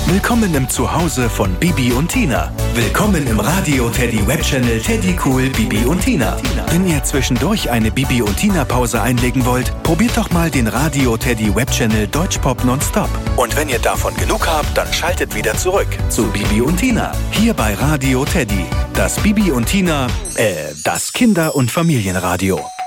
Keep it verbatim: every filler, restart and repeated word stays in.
Willkommen im Zuhause von Bibi und Tina. Willkommen im Radio Teddy Webchannel Teddy Cool Bibi und Tina. Wenn ihr zwischendurch eine Bibi und Tina Pause einlegen wollt, probiert doch mal den Radio Teddy Webchannel Deutschpop Nonstop. Und wenn ihr davon genug habt, dann schaltet wieder zurück zu Bibi und Tina. Hier bei Radio Teddy. Das Bibi und Tina, äh, das Kinder- und Familienradio.